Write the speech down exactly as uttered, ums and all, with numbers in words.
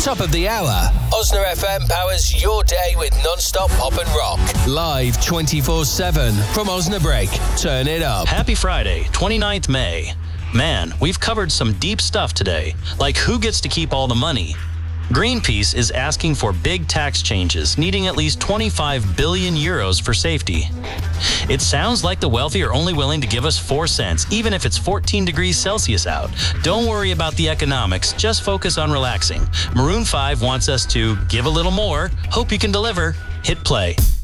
top of the hour, Osna F M powers your day with non-stop pop and rock. Live twenty-four seven from Osnabrück. Turn it up. Happy Friday, twenty-ninth of May. Man, we've covered some deep stuff today, like who gets to keep all the money. Greenpeace is asking for big tax changes, needing at least twenty-five billion euros for safety. It sounds like the wealthy are only willing to give us four cents, even if it's fourteen degrees Celsius out. Don't worry about the economics, just focus on relaxing. Maroon five wants us to give a little more. Hope you can deliver. Hit play.